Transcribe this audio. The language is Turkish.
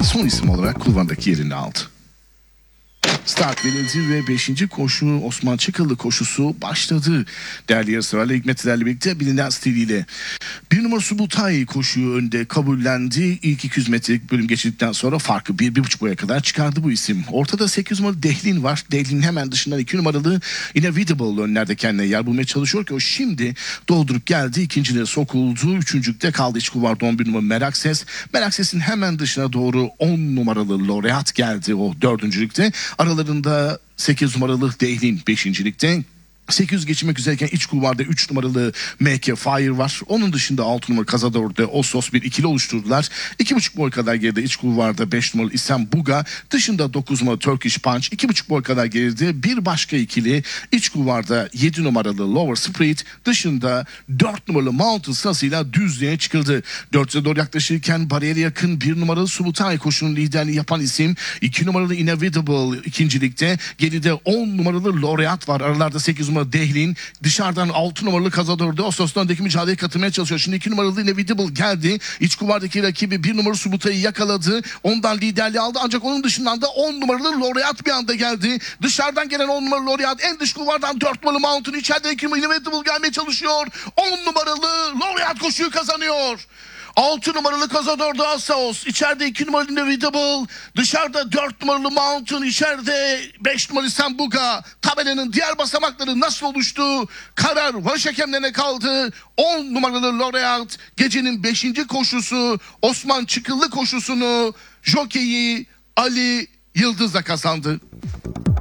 son isim olarak kulvardaki yerini aldı. Start verildi ve 5. koşu Osman Çıkılı koşusu başladı. Değerli yarışseverler, Hikmetlerle birlikte bilinen stiliyle. 1 numara Subutay koşuyu önde kabullendi. İlk 200 metrelik bölüm geçirdikten sonra farkı 1-1,5 boya kadar çıkardı bu isim. Ortada 8 numaralı Dehlin var. Dehlin'in hemen dışından 2 numaralı Inevitable önlerde kendine yer bulmaya çalışıyor ki o şimdi doldurup geldi. İkinciliğe sokuldu. Üçüncülükte kaldı iç kulvarda 11 numaralı Merak Ses. Merak Ses'in hemen dışına doğru 10 numaralı Laureat geldi o dördüncülükte. Aralarında 8 numaralı Dehlin 5.likte. 800 geçmek üzereyken iç kulvarda 3 numaralı MK Fire var. Onun dışında 6 numaralı Cazador'da Osos bir ikili oluşturdular. 2,5 boy kadar geride iç kulvarda 5 numaralı İsem Buga. Dışında 9 numaralı Turkish Punch. 2,5 boy kadar geride bir başka ikili. İç kulvarda 7 numaralı Lower Spirit. Dışında 4 numaralı Mountain sırasıyla düzlüğe çıkıldı. 4'e doğru yaklaşırken bariyere yakın 1 numaralı Subutay koşunun liderliği yapan isim. 2 numaralı Inevitable ikincilikte. Geride 10 numaralı Laureat var. Aralarda 8 numaralı Dehlin, dışarıdan 6 numaralı Cazador'da Osos'tan öndeki mücadeleye katılmaya çalışıyor. Şimdi 2 numaralı Inevitable geldi. İç kuvardaki rakibi 1 numaralı Subutay'ı yakaladı. Ondan liderliği aldı. Ancak onun dışından da 10 numaralı Laureat bir anda geldi. Dışarıdan gelen 10 numaralı Laureat en dış kuvardan 4 numaralı Mountain, içeride 2 numaralı Inevitable gelmeye çalışıyor. 10 numaralı Laureat koşuyu kazanıyor. 6 numaralı Cazador'da Asaos, içeride 2 numaralı Inevitable, dışarıda 4 numaralı Mountain, içeride 5 numaralı Sambuga. Tabelanın diğer basamakları nasıl oluştu? Karar varış hakemlerine kaldı. 10 numaralı Laureat gecenin 5. koşusu Osman Çıkılı koşusunu jokeyi Ali Yıldız'la kazandı.